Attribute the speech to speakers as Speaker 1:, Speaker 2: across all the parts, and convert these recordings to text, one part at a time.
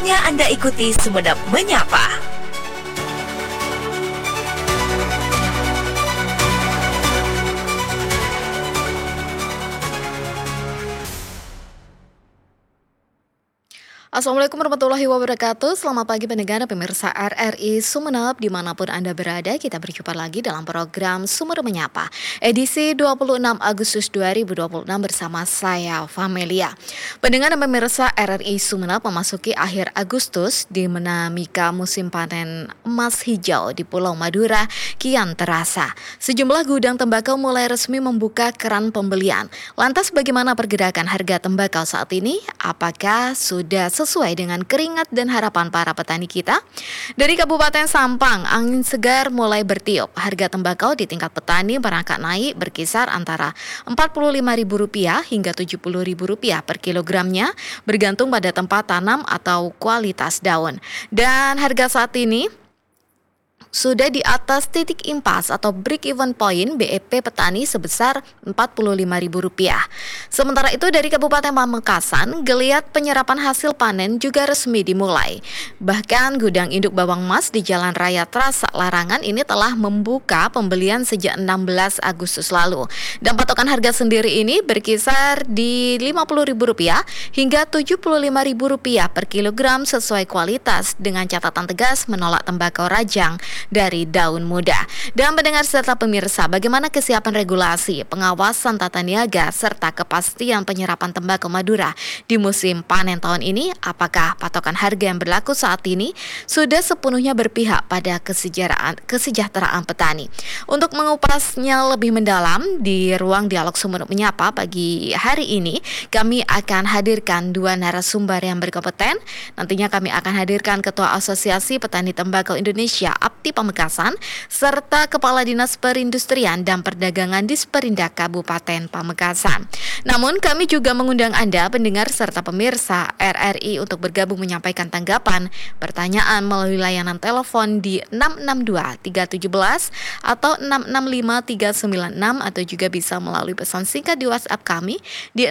Speaker 1: Saatnya Anda ikuti Sumenep Menyapa.
Speaker 2: Assalamualaikum warahmatullahi wabarakatuh. Selamat pagi pendengar pemirsa RRI Sumenep dimanapun Anda berada. Kita berjumpa lagi dalam program Sumenep Menyapa edisi 26 Agustus 2026 bersama saya Famelia. Pendengar dan pemirsa RRI Sumenep memasuki akhir Agustus di dinamika musim panen emas hijau di Pulau Madura kian terasa. Sejumlah gudang tembakau mulai resmi membuka keran pembelian. Lantas bagaimana pergerakan harga tembakau saat ini? Apakah sudah sesuai dengan keringat dan harapan para petani kita? Dari Kabupaten Sampang, angin segar mulai bertiup. Harga tembakau di tingkat petani merangkak naik berkisar antara Rp45.000 hingga Rp70.000 per kilogramnya, bergantung pada tempat tanam atau kualitas daun. Dan harga saat ini sudah di atas titik impas atau break even point BEP petani sebesar Rp45.000. Sementara itu dari Kabupaten Pamekasan, geliat penyerapan hasil panen juga resmi dimulai. Bahkan gudang induk bawang emas di Jalan Raya Trasa Larangan ini telah membuka pembelian sejak 16 Agustus lalu. Dan patokan harga sendiri ini berkisar di Rp50.000 hingga Rp75.000 per kilogram sesuai kualitas dengan catatan tegas menolak tembakau rajang dari daun muda. Dan mendengar serta pemirsa, bagaimana kesiapan regulasi, pengawasan tata niaga, serta kepastian penyerapan tembakau Madura di musim panen tahun ini? Apakah patokan harga yang berlaku saat ini sudah sepenuhnya berpihak pada kesejahteraan petani? Untuk mengupasnya lebih mendalam di ruang dialog Sumenep Menyapa pagi hari ini, kami akan hadirkan dua narasumber yang berkompeten. Nantinya kami akan hadirkan Ketua Asosiasi Petani Tembakau Indonesia APTI Pamekasan serta Kepala Dinas Perindustrian dan Perdagangan Disperindak Kabupaten Pamekasan. Namun kami juga mengundang Anda pendengar serta pemirsa RRI untuk bergabung menyampaikan tanggapan, pertanyaan melalui layanan telepon di 662-317 atau 665-396 atau juga bisa melalui pesan singkat di WhatsApp kami di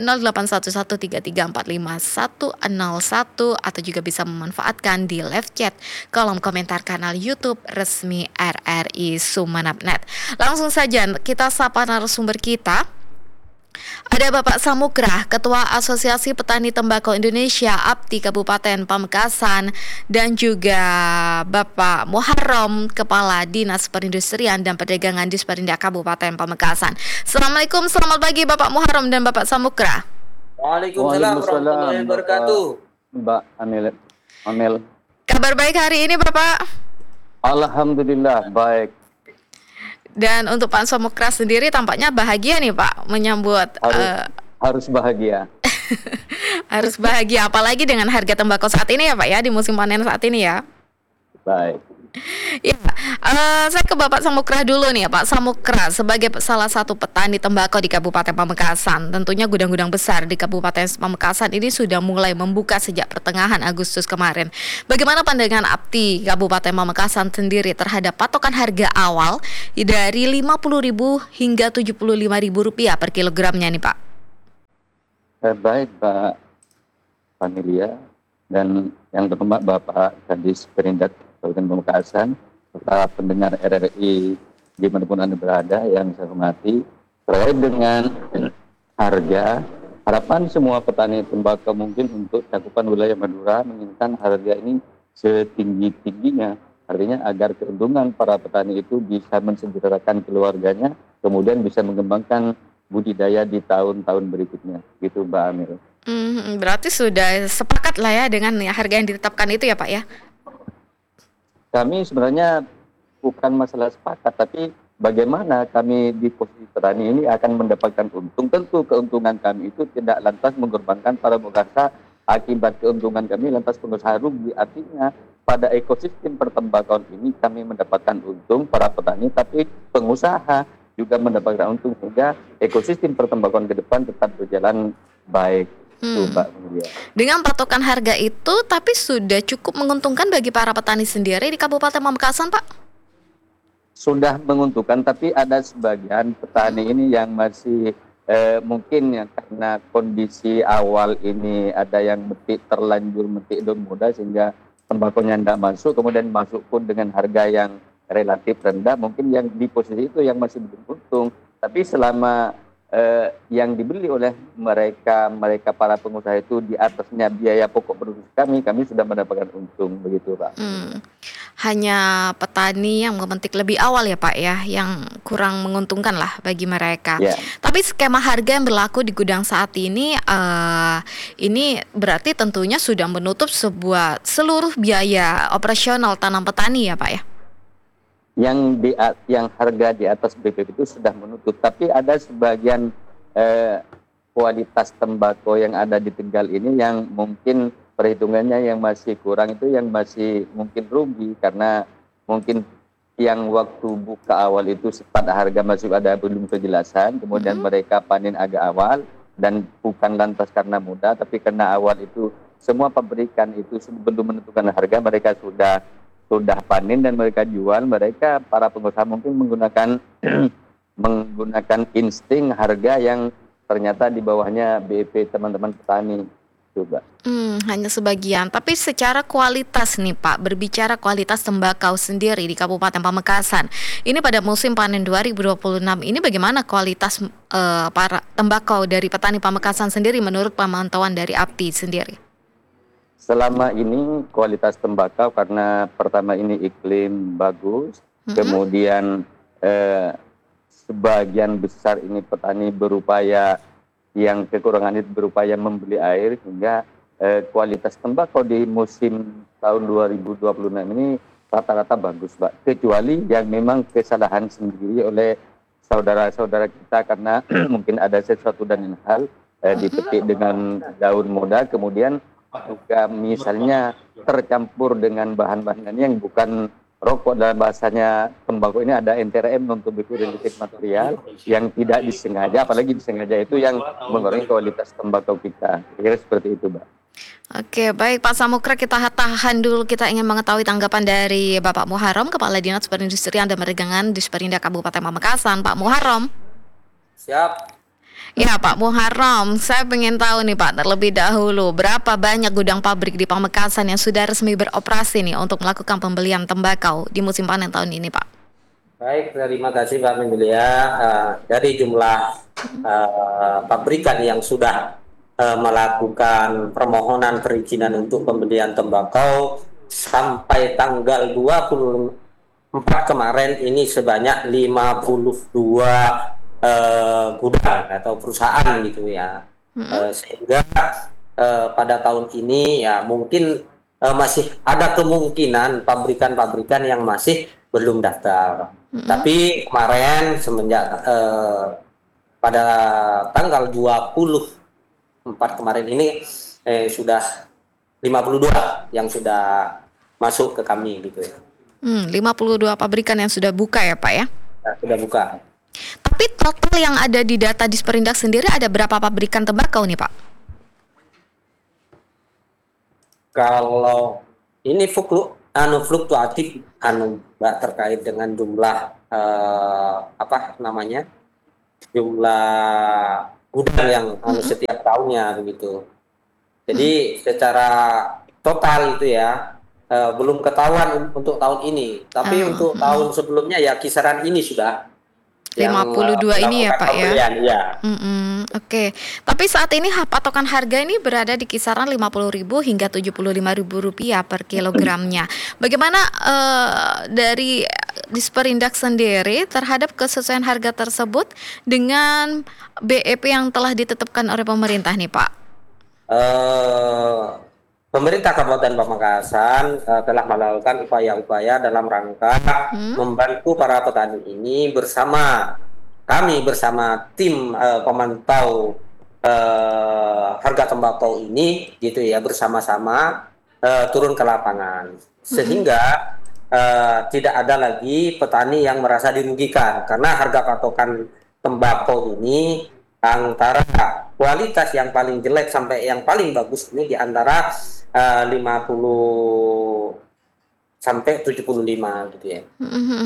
Speaker 2: 081133455101 atau juga bisa memanfaatkan di live chat kolom komentar kanal YouTube resmi RRI Sumenep.net. Langsung saja kita sapa narasumber kita. Ada Bapak Samukra, Ketua Asosiasi Petani Tembakau Indonesia APTI Kabupaten Pamekasan, dan juga Bapak Muharram, Kepala Dinas Perindustrian dan Perdagangan Disperindak Kabupaten Pamekasan. Assalamualaikum, selamat pagi Bapak Muharram dan Bapak Samukra.
Speaker 3: Waalaikumsalam warahmatullahi wabarakatuh.
Speaker 4: Mbak Amel. Kabar
Speaker 2: baik hari ini Bapak?
Speaker 4: Alhamdulillah baik.
Speaker 2: Dan untuk Pak Samukra sendiri tampaknya bahagia nih Pak menyambut
Speaker 4: harus bahagia.
Speaker 2: Harus bahagia apalagi dengan harga tembakau saat ini ya Pak ya, di musim panen saat ini ya.
Speaker 4: Baik.
Speaker 2: Ya, saya ke Bapak Samukra dulu nih ya Pak Samukra, sebagai salah satu petani tembakau di Kabupaten Pamekasan. Tentunya gudang-gudang besar di Kabupaten Pamekasan ini sudah mulai membuka sejak pertengahan Agustus kemarin. Bagaimana pandangan APTI Kabupaten Pamekasan sendiri terhadap patokan harga awal dari Rp50.000 hingga Rp75.000 per kilogramnya nih Pak?
Speaker 4: Baik Pak Familia dan yang terhormat Bapak Kadis Perindak Kabupaten Pamekasan serta pendengar RRI dimanapun Anda berada yang saya hormati, terkait dengan harga, harapan semua petani tembakau mungkin untuk cakupan wilayah Madura menginginkan harga ini setinggi-tingginya, artinya agar keuntungan para petani itu bisa mensejahterakan keluarganya, kemudian bisa mengembangkan budidaya di tahun-tahun berikutnya, gitu Mbak Amir.
Speaker 2: Berarti sudah sepakat lah ya dengan harga yang ditetapkan itu ya Pak ya?
Speaker 4: Kami sebenarnya bukan masalah sepakat, tapi bagaimana kami di posisi petani ini akan mendapatkan untung. Tentu keuntungan kami itu tidak lantas mengorbankan para pengusaha, akibat keuntungan kami lantas pengusaha rugi. Artinya pada ekosistem pertembakauan ini kami mendapatkan untung para petani, tapi pengusaha juga mendapatkan untung sehingga ekosistem pertembakauan ke depan tetap berjalan baik. Mbak Mulia.
Speaker 2: Dengan patokan harga itu, tapi sudah cukup menguntungkan bagi para petani sendiri di Kabupaten Pamekasan, Pak?
Speaker 4: Sudah menguntungkan, tapi ada sebagian petani ini yang masih mungkin ya karena kondisi awal ini ada yang terlanjur metik daun muda sehingga tembakonya tidak masuk, kemudian masuk pun dengan harga yang relatif rendah, mungkin yang di posisi itu yang masih belum untung. Tapi selama yang dibeli oleh mereka para pengusaha itu di atasnya biaya pokok produksi kami sudah mendapatkan untung, begitu Pak.
Speaker 2: Hanya petani yang memetik lebih awal ya Pak ya, yang kurang menguntungkan lah bagi mereka.
Speaker 4: Ya.
Speaker 2: Tapi skema harga yang berlaku di gudang saat ini berarti tentunya sudah menutup seluruh biaya operasional tanam petani ya Pak ya?
Speaker 4: Yang harga di atas BPP itu sudah menutup, tapi ada sebagian kualitas tembakau yang ada di Tegal ini yang mungkin perhitungannya yang masih kurang, itu yang masih mungkin rugi karena mungkin yang waktu buka awal itu sempat harga masih ada belum kejelasan, kemudian mereka panen agak awal dan bukan lantas karena mudah, tapi karena awal itu semua pabrikan itu sebelum menentukan harga mereka sudah panen dan mereka jual. Mereka para pengusaha mungkin menggunakan insting harga yang ternyata di bawahnya BEP teman-teman petani. Coba.
Speaker 2: Hanya sebagian. Tapi secara kualitas nih Pak, berbicara kualitas tembakau sendiri di Kabupaten Pamekasan, ini pada musim panen 2026 ini bagaimana kualitas para tembakau dari petani Pamekasan sendiri menurut pemantauan dari APTI sendiri?
Speaker 4: Selama ini kualitas tembakau karena pertama ini iklim bagus, kemudian sebagian besar ini petani yang kekurangan itu berupaya membeli air, sehingga kualitas tembakau di musim tahun 2026 ini rata-rata bagus Pak. Kecuali yang memang kesalahan sendiri oleh saudara-saudara kita karena mungkin ada sesuatu dan hal dipetik dengan daun muda, kemudian juga misalnya tercampur dengan bahan-bahan yang bukan rokok, dalam bahasanya tembakau ini ada NTRM, non-tobacco related material, yang tidak disengaja, apalagi disengaja itu yang mengurangi kualitas tembakau kita. Kira seperti itu Mbak.
Speaker 2: Oke, baik Pak Samukra, kita tahan dulu. Kita ingin mengetahui tanggapan dari Bapak Muharram, Kepala Dinas Perindustrian dan Perdagangan Disperindak Kabupaten Pamekasan. Pak Muharram.
Speaker 3: Siap.
Speaker 2: Ya Pak Muharram, saya ingin tahu nih Pak, terlebih dahulu berapa banyak gudang pabrik di Pamekasan yang sudah resmi beroperasi nih untuk melakukan pembelian tembakau di musim panen tahun ini Pak?
Speaker 3: Baik, terima kasih Pak Memelia. Dari jumlah pabrikan yang sudah melakukan permohonan perizinan untuk pembelian tembakau sampai tanggal 24 kemarin ini sebanyak 52 gudang atau perusahaan gitu ya, sehingga pada tahun ini ya mungkin masih ada kemungkinan pabrikan-pabrikan yang masih belum daftar. Tapi kemarin semenjak pada tanggal 24 kemarin ini sudah 52 yang sudah masuk ke kami gitu ya.
Speaker 2: 52 pabrikan yang sudah buka ya Pak ya?
Speaker 3: Ya, sudah buka.
Speaker 2: Tapi total yang ada di data Disperindak sendiri ada berapa pabrikan tembakau nih Pak?
Speaker 3: Kalau ini fluktuatif Mbak, terkait dengan jumlah jumlah gudang yang setiap tahunnya begitu. Jadi secara total itu ya belum ketahuan untuk tahun ini, tapi untuk tahun sebelumnya ya kisaran ini sudah
Speaker 2: 52 ini ya Pak ya?
Speaker 3: Ya.
Speaker 2: Oke. Tapi saat ini patokan harga ini berada di kisaran Rp50.000 hingga Rp75.000 per kilogramnya. Bagaimana dari Disperindak sendiri terhadap kesesuaian harga tersebut dengan BEP yang telah ditetapkan oleh pemerintah nih Pak?
Speaker 3: Pemerintah Kabupaten Pamekasan telah melakukan upaya-upaya dalam rangka membantu para petani ini bersama tim pemantau harga tembakau ini gitu ya, bersama-sama turun ke lapangan sehingga tidak ada lagi petani yang merasa dirugikan karena harga patokan tembakau ini antara kualitas yang paling jelek sampai yang paling bagus ini di antara 50 sampai 75 gitu ya.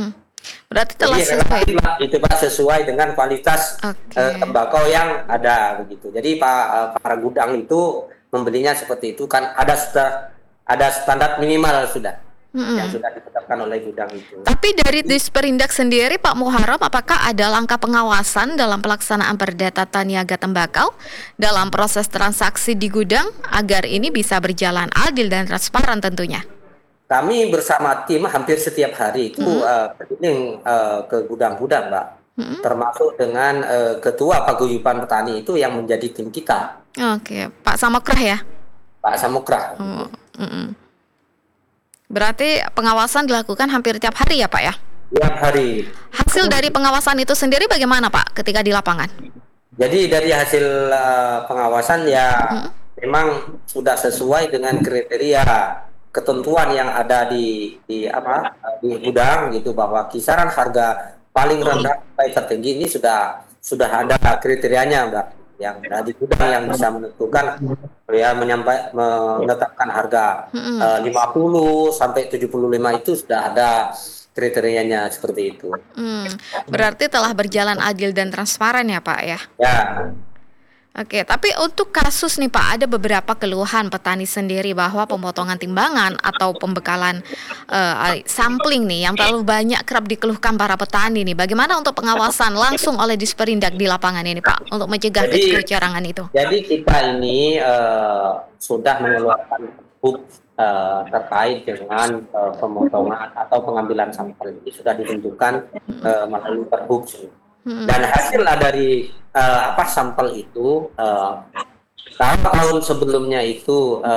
Speaker 2: Berarti telah
Speaker 3: Jadi
Speaker 2: sesuai.
Speaker 3: relatif Pak, itu Pak sesuai dengan kualitas
Speaker 2: Oke.
Speaker 3: tembakau yang ada begitu. Jadi para gudang itu membelinya seperti itu kan ada standar minimal sudah yang
Speaker 2: Mm-mm.
Speaker 3: sudah ditetapkan oleh gudang itu.
Speaker 2: Tapi dari Disperindak sendiri Pak Muharrem, apakah ada langkah pengawasan dalam pelaksanaan Perda Tata Niaga Tembakau dalam proses transaksi di gudang agar ini bisa berjalan adil dan transparan tentunya?
Speaker 3: Kami bersama tim hampir setiap hari itu keliling ke gudang-gudang, Mbak.
Speaker 2: Mm-mm.
Speaker 3: Termasuk dengan Ketua Paguyuban Petani itu yang menjadi tim kita,
Speaker 2: Oke, Pak Samokrah ya.
Speaker 3: Pak Samukra.
Speaker 2: Oh, mm-mm. Berarti pengawasan dilakukan hampir tiap hari ya Pak ya?
Speaker 3: Tiap hari.
Speaker 2: Hasil dari pengawasan itu sendiri bagaimana Pak ketika di lapangan?
Speaker 3: Jadi dari hasil pengawasan ya memang sudah sesuai dengan kriteria ketentuan yang ada di gudang gitu, bahwa kisaran harga paling rendah sampai tertinggi ini sudah ada kriterianya, Mbak, yang dari gudang yang bisa menentukan ya menetapkan harga 50 sampai 75 itu sudah ada kriterianya seperti itu.
Speaker 2: Berarti telah berjalan adil dan transparan ya Pak ya?
Speaker 3: Ya.
Speaker 2: Oke, tapi untuk kasus nih Pak, ada beberapa keluhan petani sendiri bahwa pemotongan timbangan atau pembekalan sampling nih yang terlalu banyak kerap dikeluhkan para petani nih. Bagaimana untuk pengawasan langsung oleh Disperindak di lapangan ini Pak untuk mencegah kecurangan itu?
Speaker 3: Jadi kita ini sudah mengeluarkan perhub terkait dengan pemotongan atau pengambilan sampel ini sudah ditentukan melalui perhub. Dan hasil dari sampel itu tahun sebelumnya itu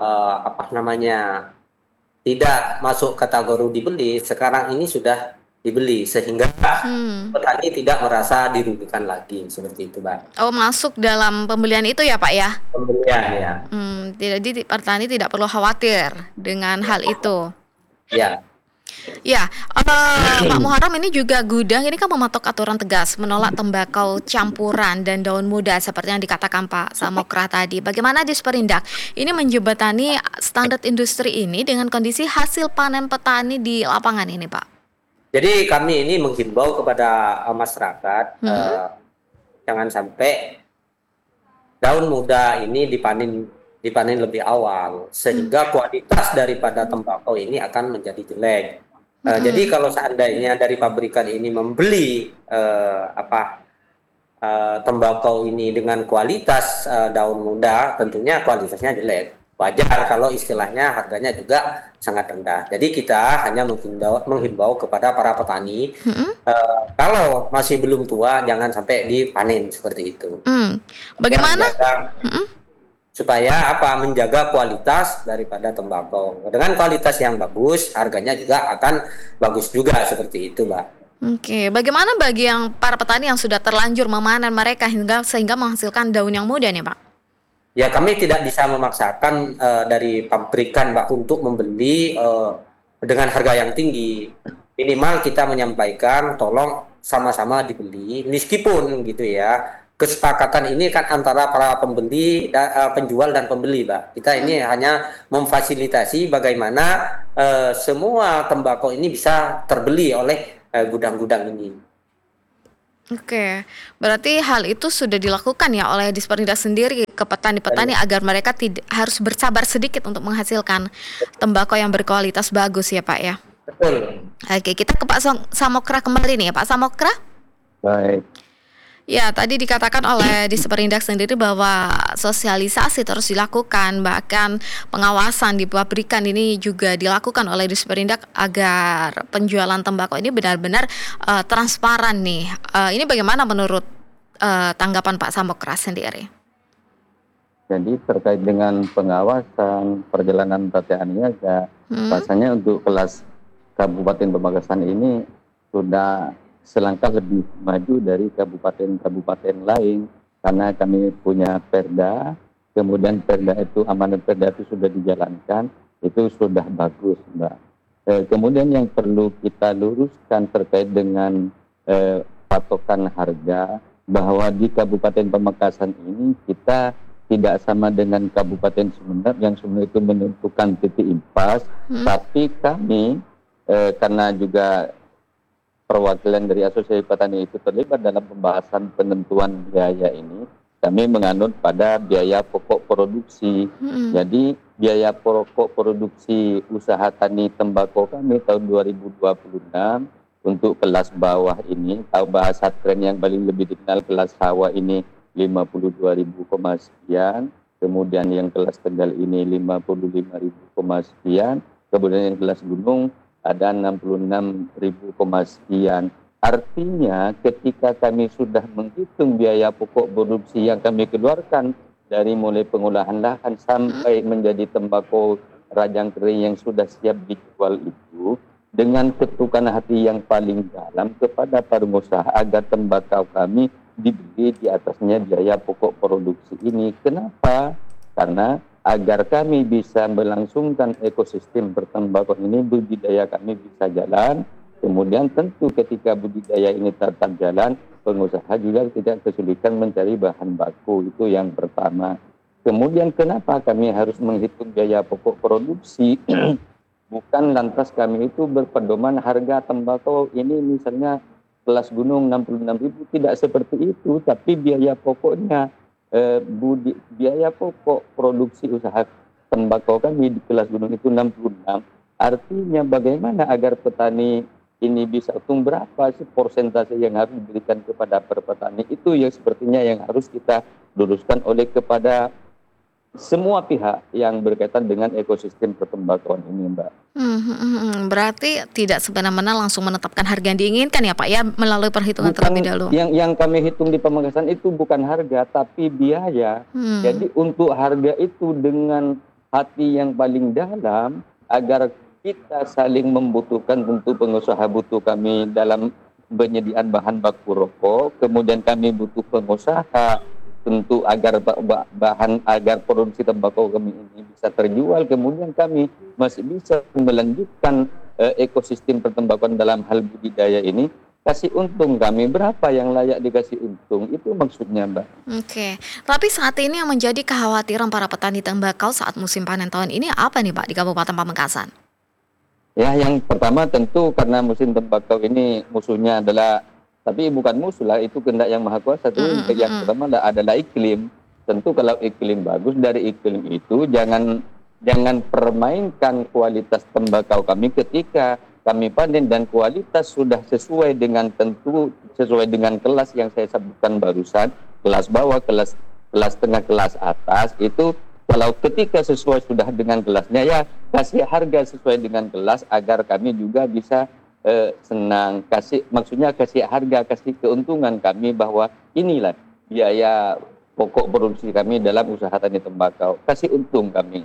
Speaker 3: tidak masuk kategori dibeli, sekarang ini sudah dibeli sehingga petani tidak merasa dirugikan lagi seperti itu, Mbak.
Speaker 2: Oh, masuk dalam pembelian itu ya Pak ya?
Speaker 3: Pembelian ya.
Speaker 2: Jadi petani tidak perlu khawatir dengan hal itu.
Speaker 3: Ya.
Speaker 2: Ya, Pak Muharrem, ini juga gudang ini kan mematok aturan tegas menolak tembakau campuran dan daun muda seperti yang dikatakan Pak Samokra tadi. Bagaimana Disperindak ini menjembatani standar industri ini dengan kondisi hasil panen petani di lapangan ini, Pak?
Speaker 3: Jadi kami ini menghimbau kepada masyarakat jangan sampai daun muda ini dipanen lebih awal sehingga kualitas daripada tembakau ini akan menjadi jelek. Jadi kalau seandainya dari pabrikan ini membeli tembakau ini dengan kualitas daun muda, tentunya kualitasnya jelek. Wajar kalau istilahnya harganya juga sangat rendah. Jadi kita hanya menghimbau kepada para petani kalau masih belum tua jangan sampai dipanen seperti itu.
Speaker 2: Bagaimana?
Speaker 3: Supaya menjaga kualitas daripada tembakau. Dengan kualitas yang bagus, harganya juga akan bagus juga seperti itu, Mbak.
Speaker 2: Oke, bagaimana bagi yang para petani yang sudah terlanjur memanen mereka sehingga menghasilkan daun yang muda nih, Pak?
Speaker 3: Ya, kami tidak bisa memaksakan dari pabrikan, Mbak, untuk membeli dengan harga yang tinggi. Minimal kita menyampaikan tolong sama-sama dibeli meskipun gitu ya. Kesepakatan ini kan antara para pembeli, penjual dan pembeli, Mbak. Kita ini hanya memfasilitasi bagaimana semua tembakau ini bisa terbeli oleh gudang-gudang ini.
Speaker 2: Oke, berarti hal itu sudah dilakukan ya oleh Disperindak sendiri ke petani-petani agar mereka tidak harus bersabar sedikit untuk menghasilkan tembakau yang berkualitas bagus ya Pak ya.
Speaker 3: Betul.
Speaker 2: Oke, kita ke Pak Samokra kembali nih ya Pak Samokra.
Speaker 4: Baik.
Speaker 2: Ya, tadi dikatakan oleh Disperindak sendiri bahwa sosialisasi terus dilakukan, bahkan pengawasan di pabrikan ini juga dilakukan oleh Disperindak agar penjualan tembakau ini benar-benar transparan nih. Ini bagaimana menurut tanggapan Pak Samokra sendiri?
Speaker 4: Jadi terkait dengan pengawasan perjalanan tata niaga, rasanya untuk kelas Kabupaten Pamekasan ini sudah selangkah lebih maju dari kabupaten-kabupaten lain karena kami punya perda, kemudian perda itu amanat perda itu sudah dijalankan, itu sudah bagus, Mbak. Kemudian yang perlu kita luruskan terkait dengan patokan harga, bahwa di Kabupaten Pamekasan ini kita tidak sama dengan Kabupaten Sumeneb yang Sumeneb itu menentukan titik impas, tapi kami karena juga perwakilan dari Asosiasi Petani itu terlibat dalam pembahasan penentuan biaya ini, kami menganut pada biaya pokok produksi. Jadi biaya pokok produksi usaha tani tembakau kami tahun 2026 untuk kelas bawah ini, tahu bahasa tren yang paling lebih dikenal kelas hawa ini 52.000 sekian, kemudian yang kelas Tegal ini 55.000 sekian, kemudian yang kelas gunung ada 66.000 sekian. Artinya ketika kami sudah menghitung biaya pokok produksi yang kami keluarkan dari mulai pengolahan lahan sampai menjadi tembakau rajang kering yang sudah siap dijual itu, dengan ketukan hati yang paling dalam kepada pengusaha agar tembakau kami dibeli di atasnya biaya pokok produksi ini. Kenapa? Karena agar kami bisa melangsungkan ekosistem bertembakau ini, budidaya kami bisa jalan. Kemudian tentu ketika budidaya ini tetap jalan, pengusaha juga tidak kesulitan mencari bahan baku, itu yang pertama. Kemudian kenapa kami harus menghitung biaya pokok produksi? Bukan lantas kami itu berpedoman harga tembakau ini misalnya kelas gunung 66.000, tidak seperti itu, tapi biaya pokoknya, biaya pokok produksi usaha tembakau kami di kelas gunung itu 66. Artinya bagaimana agar petani ini bisa untung, berapa sih persentase yang harus diberikan kepada petani, itu yang sepertinya yang harus kita luruskan oleh kepada semua pihak yang berkaitan dengan ekosistem pertembakauan ini, Mbak.
Speaker 2: Berarti tidak semena-mena langsung menetapkan harga yang diinginkan ya Pak ya, melalui perhitungan terlebih dahulu.
Speaker 4: Yang kami hitung di Pamekasan itu bukan harga tapi biaya. Jadi untuk harga itu dengan hati yang paling dalam agar kita saling membutuhkan, tentu pengusaha butuh kami dalam penyediaan bahan baku rokok, kemudian kami butuh pengusaha tentu agar agar produksi tembakau kami ini bisa terjual, kemudian kami masih bisa melanjutkan ekosistem pertembakauan dalam hal budidaya ini. Kasih untung kami berapa yang layak dikasih untung, itu maksudnya, Mbak.
Speaker 2: Oke, tapi saat ini yang menjadi kekhawatiran para petani tembakau saat musim panen tahun ini apa nih Pak di Kabupaten Pamekasan?
Speaker 4: Ya, yang pertama tentu karena musim tembakau ini musuhnya adalah, tapi bukan musuh lah, itu kehendak yang maha kuasa. Yang pertama adalah iklim. Tentu kalau iklim bagus, dari iklim itu jangan permainkan kualitas tembakau kami ketika kami panen dan kualitas sudah sesuai dengan kelas yang saya sebutkan barusan, kelas bawah, kelas tengah, kelas atas itu. Kalau ketika sesuai sudah dengan kelasnya, ya kasih harga sesuai dengan kelas agar kami juga bisa senang. Maksudnya kasih harga, kasih keuntungan kami bahwa inilah biaya pokok produksi kami dalam usaha tani tembakau. Kasih untung kami.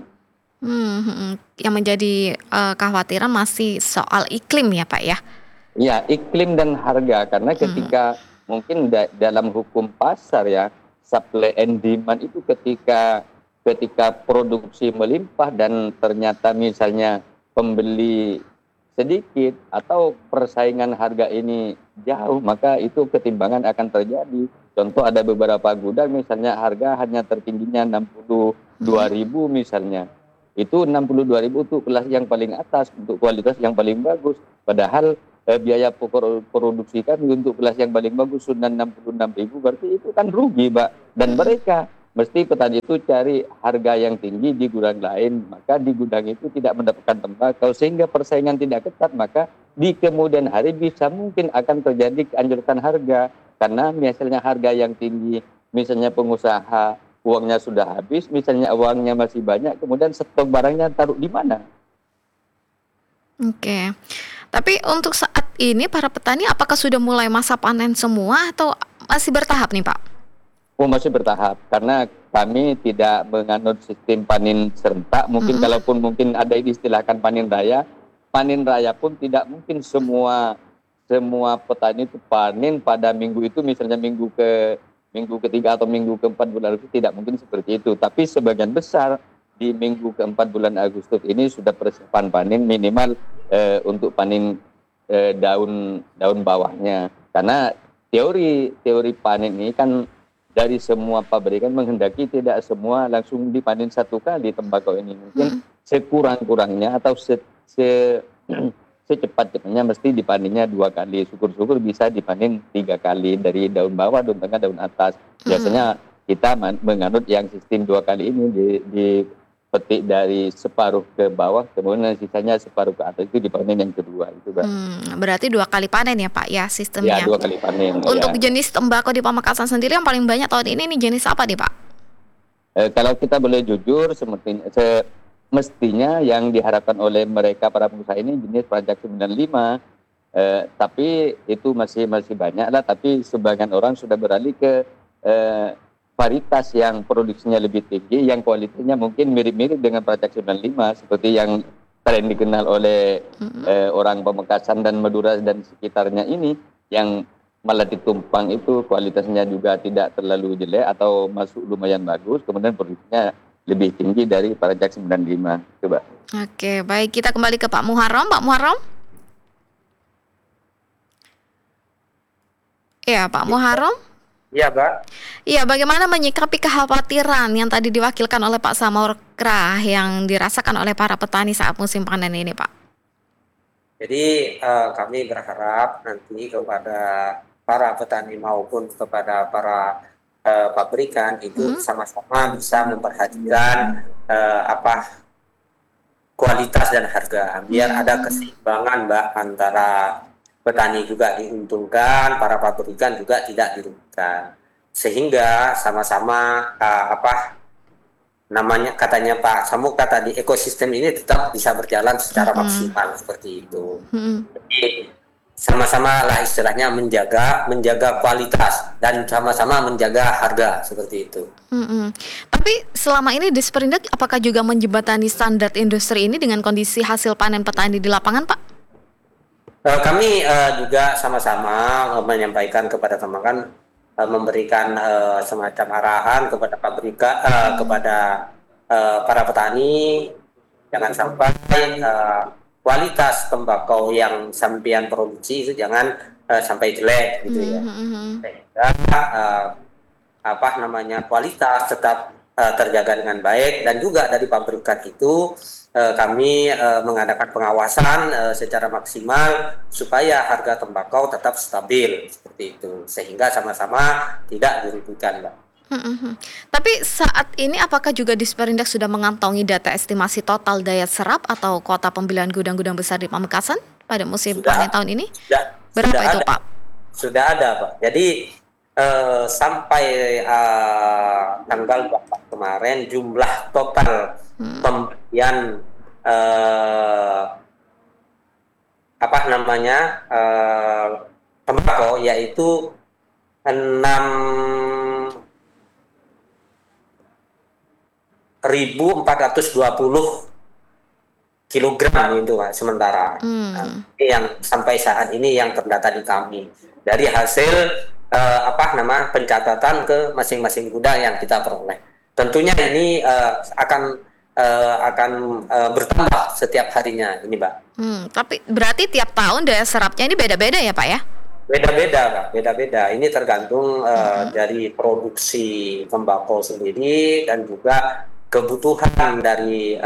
Speaker 2: Yang menjadi kekhawatiran masih soal iklim ya Pak ya?
Speaker 4: Ya, iklim dan harga. Karena ketika mungkin dalam hukum pasar ya, supply and demand itu ketika produksi melimpah dan ternyata misalnya pembeli sedikit atau persaingan harga ini jauh, maka itu ketimbangan akan terjadi. Contoh ada beberapa gudang misalnya harga hanya tertingginya 62.000 misalnya. Itu 62.000 untuk kelas yang paling atas, untuk kualitas yang paling bagus. Padahal biaya pokok produksi kami untuk kelas yang paling bagus sudah 66.000, berarti itu kan rugi, Mbak. Dan mereka mesti petani itu cari harga yang tinggi di gudang lain, maka di gudang itu tidak mendapatkan tembakau sehingga persaingan tidak ketat, maka di kemudian hari bisa mungkin akan terjadi keanjlokkan harga karena misalnya harga yang tinggi, misalnya pengusaha uangnya sudah habis, misalnya uangnya masih banyak, kemudian stok barangnya taruh di mana?
Speaker 2: Oke, tapi untuk saat ini para petani apakah sudah mulai masa panen semua atau masih bertahap nih Pak?
Speaker 4: Masih bertahap karena kami tidak menganut sistem panen serentak. Mungkin kalaupun mungkin ada istilahkan panen raya pun tidak mungkin semua petani itu panen pada minggu itu, misalnya minggu ketiga atau minggu keempat bulan itu, tidak mungkin seperti itu. Tapi sebagian besar di minggu keempat bulan Agustus ini sudah persiapan panen minimal untuk panen daun bawahnya. Karena teori panen ini kan dari semua pabrikan menghendaki tidak semua langsung dipanen satu kali tembakau ini. Mungkin sekurang-kurangnya atau secepat-cepatnya mesti dipanennya 2 kali. Syukur-syukur bisa dipanen 3 kali dari daun bawah, daun tengah, daun atas. Biasanya kita menganut yang sistem 2 kali ini dipetik dari separuh ke bawah, kemudian sisanya separuh ke atas, itu dipanen yang kedua itu, Pak.
Speaker 2: Berarti 2 kali panen ya Pak ya
Speaker 4: Ya,
Speaker 2: sistemnya.
Speaker 4: 2 kali panen.
Speaker 2: Untuk
Speaker 4: Ya.
Speaker 2: jenis tembakau di Pamekasan sendiri yang paling banyak tahun ini nih jenis apa nih Pak?
Speaker 4: Kalau kita boleh jujur, semestinya yang diharapkan oleh mereka para pengusaha ini jenis Pajak 95, tapi itu masih banyak lah. Tapi sebagian orang sudah beralih ke varietas yang produksinya lebih tinggi, yang kualitasnya mungkin mirip-mirip dengan Pajak 95, seperti yang tren dikenal oleh orang Pamekasan dan Madura dan sekitarnya ini, yang malah ditumpang itu kualitasnya juga tidak terlalu jelek atau masuk lumayan bagus, kemudian produksinya lebih tinggi dari Pajak 95. Coba.
Speaker 2: Oke, baik, kita kembali ke Pak Muharram. Pak Muharram? Ya, Pak Muharram?
Speaker 3: Iya, Mbak.
Speaker 2: Iya, bagaimana menyikapi kekhawatiran yang tadi diwakilkan oleh Pak Samorkrah yang dirasakan oleh para petani saat musim panen ini, Pak?
Speaker 3: Jadi kami berharap nanti kepada para petani maupun kepada para pabrikan itu sama-sama bisa memperhatikan kualitas dan harga, biar ada keseimbangan, Mbak, antara petani juga diuntungkan, para pabrikan juga tidak dirugikan, sehingga sama-sama katanya Pak Samukta tadi, ekosistem ini tetap bisa berjalan secara maksimal seperti itu. Jadi sama-sama lah istilahnya menjaga kualitas dan sama-sama menjaga harga seperti itu.
Speaker 2: Tapi selama ini Disperindak apakah juga menjembatani standar industri ini dengan kondisi hasil panen petani di lapangan, Pak?
Speaker 3: Kami juga sama-sama menyampaikan kepada teman-teman, memberikan semacam arahan kepada pabrikan, kepada para petani, jangan sampai kualitas tembakau yang sampean produksi itu jangan sampai jelek gitu ya. Sehingga kualitas tetap terjaga dengan baik, dan juga dari pabrikan itu kami mengadakan pengawasan secara maksimal supaya harga tembakau tetap stabil seperti itu, sehingga sama-sama tidak dirugikan, Mbak.
Speaker 2: Tapi saat ini apakah juga Disperindak sudah mengantongi data estimasi total daya serap atau kuota pembelian gudang-gudang besar di Pamekasan pada musim panen tahun ini? Berapa itu, Pak?
Speaker 3: Sudah ada, Pak. Jadi sampai tanggal 24 kemarin jumlah total pembelian tembakau yaitu 6.420 kilogram itu, Pak, sementara. Ini yang sampai saat ini yang terdata di kami dari hasil pencatatan ke masing-masing gudang yang kita peroleh. Tentunya ini akan bertambah setiap harinya ini, Pak.
Speaker 2: Tapi berarti tiap tahun daya serapnya ini beda-beda ya, Pak ya?
Speaker 3: Beda-beda, Pak. Beda-beda. Ini tergantung dari produksi tembakau sendiri dan juga kebutuhan dari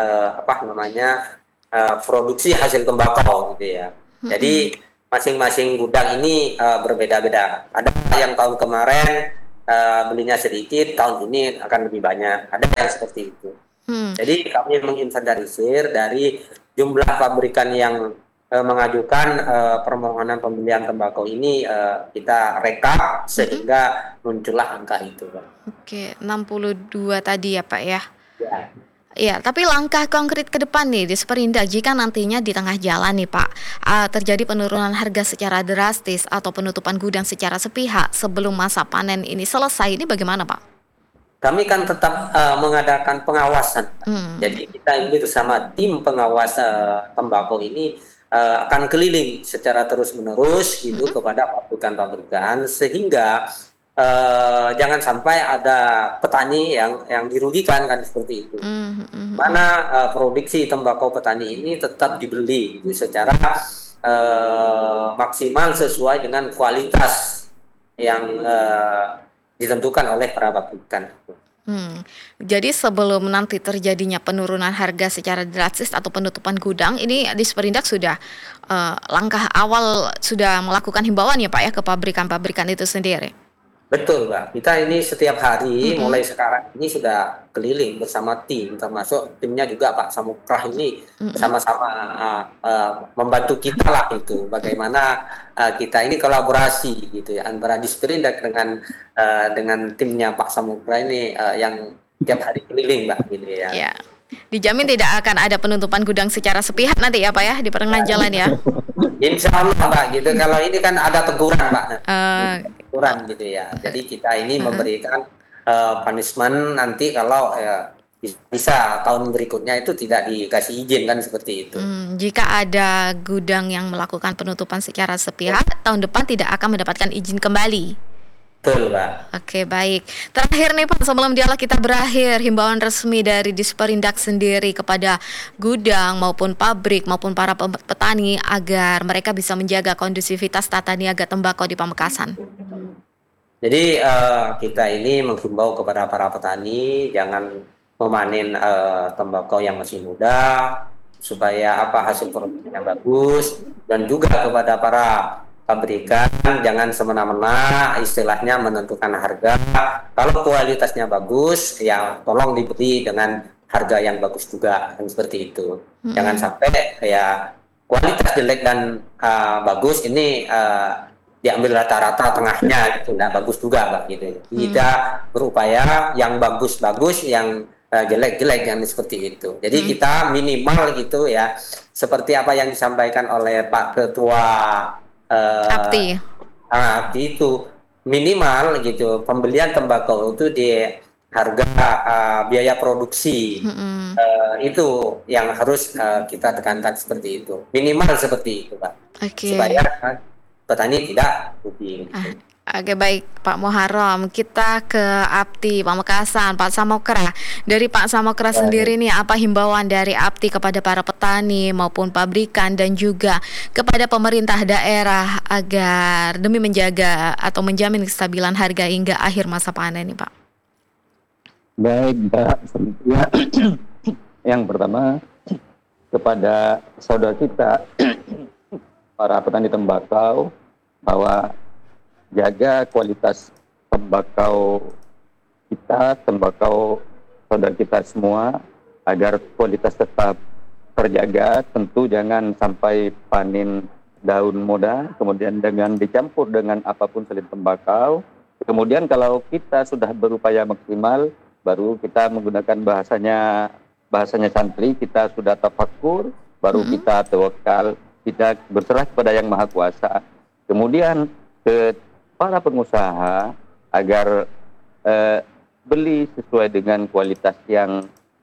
Speaker 3: produksi hasil tembakau gitu ya. Jadi masing-masing gudang ini berbeda-beda. Ada yang tahun kemarin belinya sedikit, tahun ini akan lebih banyak. Ada yang seperti itu. Jadi kami menginventarisir dari jumlah pabrikan yang mengajukan permohonan pembelian tembakau ini, kita rekap sehingga muncullah angka itu, Pak.
Speaker 2: Oke, 62 tadi ya, Pak ya?
Speaker 3: Ya.
Speaker 2: Iya, tapi langkah konkret ke depan nih Disperindak jika nantinya di tengah jalan nih Pak terjadi penurunan harga secara drastis atau penutupan gudang secara sepihak sebelum masa panen ini selesai, ini bagaimana, Pak?
Speaker 3: Kami kan tetap mengadakan pengawasan. Jadi kita ini bersama tim pengawas tembakau ini akan keliling secara terus-menerus gitu kepada pabrikan-pabrikan, sehingga jangan sampai ada petani yang dirugikan, kan seperti itu. Mana produksi tembakau petani ini tetap dibeli gitu, secara maksimal sesuai dengan kualitas yang ditentukan oleh para pabrikan.
Speaker 2: Jadi sebelum nanti terjadinya penurunan harga secara drastis atau penutupan gudang, ini Disperindak sudah langkah awal sudah melakukan himbauan ya Pak ya ke pabrikan-pabrikan itu sendiri?
Speaker 3: Betul, Mbak. Kita ini setiap hari
Speaker 2: Mhm,
Speaker 3: mulai sekarang ini sudah keliling bersama tim, termasuk timnya juga Pak Samukrah ini
Speaker 2: mhm.
Speaker 3: sama-sama membantu kita lah itu. Bagaimana kita ini kolaborasi gitu ya antara Disperindak dengan timnya Pak Samukrah ini yang tiap hari keliling Mbak gitu ya.
Speaker 2: Ya. Dijamin tidak akan ada penutupan gudang secara sepihak nanti ya Pak ya di pertengahan jalan ya?
Speaker 3: Insya Allah Mbak gitu. Kalau ini kan ada teguran Mbak.
Speaker 2: Eee,
Speaker 3: Aturan gitu ya. Jadi kita ini
Speaker 2: heeh.
Speaker 3: memberikan punishment nanti kalau bisa tahun berikutnya itu tidak dikasih izin kan seperti itu.
Speaker 2: Jika ada gudang yang melakukan penutupan secara sepihak, tahun depan tidak akan mendapatkan izin kembali.
Speaker 3: Betul, Pak.
Speaker 2: Oke, baik. Terakhir nih Pak, sebelum dialog kita berakhir, himbauan resmi dari Disperindak sendiri kepada gudang maupun pabrik maupun para petani agar mereka bisa menjaga kondusivitas tata niaga tembakau di Pamekasan.
Speaker 3: Jadi kita ini menghimbau kepada para petani jangan memanen tembakau yang masih muda supaya hasil produksinya bagus, dan juga kepada para pabrikan jangan semena-mena istilahnya menentukan harga. Kalau kualitasnya bagus ya tolong dibeli dengan harga yang bagus juga kan seperti itu. Jangan
Speaker 2: Mhm,
Speaker 3: sampai ya kualitas jelek dan bagus ini diambil rata-rata tengahnya gitu, nggak bagus juga Mbak gitu.
Speaker 2: mhm,
Speaker 3: Kita berupaya yang bagus-bagus, yang jelek-jelek yang seperti itu. Jadi
Speaker 2: mhm.
Speaker 3: kita minimal gitu ya, seperti apa yang disampaikan oleh Pak Ketua
Speaker 2: Abti.
Speaker 3: itu minimal gitu pembelian tembakau itu di harga biaya produksi
Speaker 2: Mhm.
Speaker 3: itu yang harus kita tekankan seperti itu, minimal seperti itu Pak,
Speaker 2: Oke.
Speaker 3: supaya petani tidak rugi
Speaker 2: Ah,
Speaker 3: gitu.
Speaker 2: oke baik Pak Muharram, kita ke Abti Pamekasan, Pak Samokra. Dari Pak Samokra
Speaker 3: Baik.
Speaker 2: sendiri nih, apa himbauan dari Abti kepada para petani maupun pabrikan dan juga kepada pemerintah daerah agar demi menjaga atau menjamin kestabilan harga hingga akhir masa panen nih Pak?
Speaker 4: Baik, Mbak. Ya, yang pertama kepada saudara kita para petani tembakau bahwa jaga kualitas tembakau kita, tembakau saudara kita semua agar kualitas tetap terjaga. Tentu jangan sampai panen daun muda kemudian dengan dicampur dengan apapun selain tembakau. Kemudian kalau kita sudah berupaya maksimal, baru kita menggunakan bahasanya santri, kita sudah tafakur, baru
Speaker 2: Mhm,
Speaker 4: kita tawakal, kita berserah kepada Yang Maha Kuasa. Kemudian ke para pengusaha agar beli sesuai dengan kualitas yang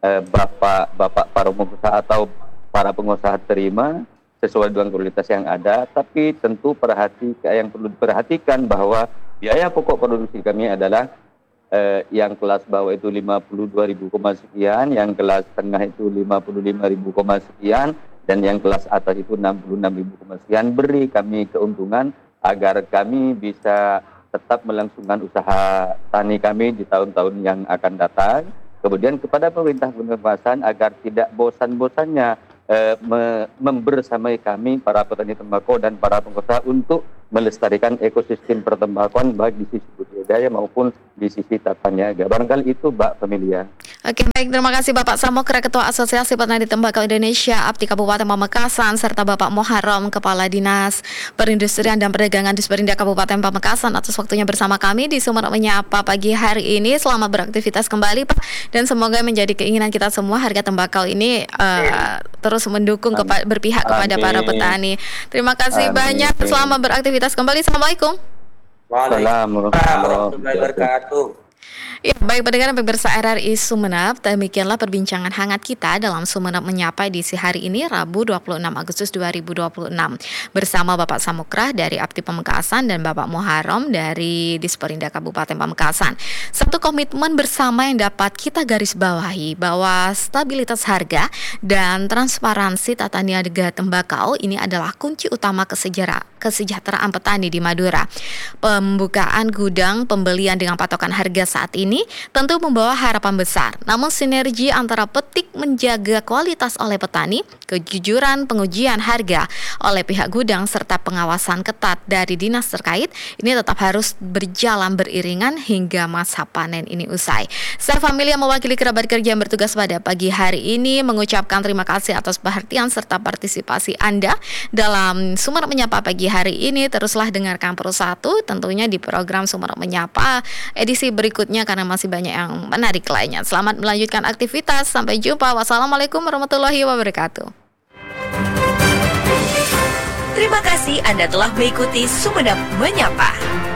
Speaker 4: bapak para pengusaha atau para pengusaha terima sesuai dengan kualitas yang ada. Tapi tentu yang perlu diperhatikan bahwa biaya pokok produksi kami adalah yang kelas bawah itu 52.000 sekian, yang kelas tengah itu 55.000 sekian, dan yang kelas atas itu 66.000 sekian. Beri kami keuntungan agar kami bisa tetap melangsungkan usaha tani kami di tahun-tahun yang akan datang. Kemudian kepada pemerintah Pamekasan agar tidak bosan-bosannya membersamai kami para petani tembakau dan para pengusaha untuk melestarikan ekosistem pertembakauan baik di sisi budidaya maupun di sisi tata niaga. Barangkali itu Mbak Familia.
Speaker 2: Oke baik, terima kasih Bapak Samokra, Ketua Asosiasi Petani Tembakau Indonesia, Abti Kabupaten Pamekasan, serta Bapak Muharram, Kepala Dinas Perindustrian dan Perdagangan Disperindak Kabupaten Pamekasan atas waktunya bersama kami di Sumer Menyapa pagi hari ini. Selamat beraktivitas kembali Pak, dan semoga menjadi keinginan kita semua harga tembakau ini terus mendukung berpihak kepada para
Speaker 4: Amin.
Speaker 2: petani. Terima kasih
Speaker 4: Amin.
Speaker 2: banyak, selamat beraktivitas kembali. Assalamualaikum.
Speaker 3: Waalaikumsalam warahmatullahi wabarakatuh.
Speaker 2: Ya, baik pendengar pemirsa RRI Sumeneb, demikianlah perbincangan hangat kita dalam Sumeneb Menyapa edisi hari ini Rabu 26 Agustus 2026 bersama Bapak Samukra dari Abti Pamekasan dan Bapak Muharram dari Disperindak Kabupaten Pamekasan. Satu komitmen bersama yang dapat kita garis bawahi bahwa stabilitas harga dan transparansi tata niaga tembakau ini adalah kunci utama kesejahteraan petani di Madura. Pembukaan gudang pembelian dengan patokan harga saat ini tentu membawa harapan besar. Namun sinergi antara petik menjaga kualitas oleh petani, kejujuran pengujian harga oleh pihak gudang serta pengawasan ketat dari dinas terkait ini tetap harus berjalan beriringan hingga masa panen ini usai. Star Family yang mewakili kerabat kerja yang bertugas pada pagi hari ini mengucapkan terima kasih atas perhatian serta partisipasi Anda dalam Sumerep Menyapa pagi hari ini. Teruslah dengarkan persatu tentunya di program Sumerep Menyapa edisi berikutnya karena masih banyak yang menarik lainnya. Selamat melanjutkan aktivitas. Sampai jumpa. Wassalamualaikum warahmatullahi wabarakatuh.
Speaker 1: Terima kasih Anda telah mengikuti Sumenep Menyapa.